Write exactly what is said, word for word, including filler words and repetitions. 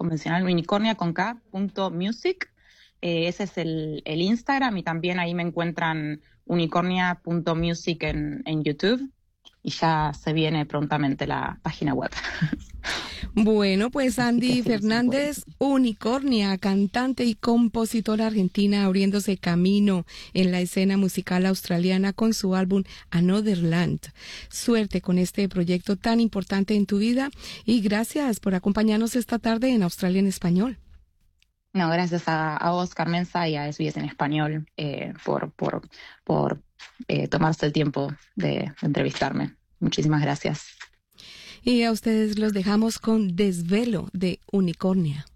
convencional, unicornia con K, punto music. Eh, ese es el, el Instagram, y también ahí me encuentran unicornia punto music en, en YouTube, y ya se viene prontamente la página web. Bueno, pues Andy Así que sí, Fernández, Unicornia, cantante y compositora argentina, abriéndose camino en la escena musical australiana con su álbum Another Land. Suerte con este proyecto tan importante en tu vida y gracias por acompañarnos esta tarde en Australia en Español. No, gracias a, a vos, Carmenza, y a S B S en español eh, por, por, por eh, tomarse el tiempo de, de entrevistarme. Muchísimas gracias. Y a ustedes los dejamos con Desvelo de Unicornia.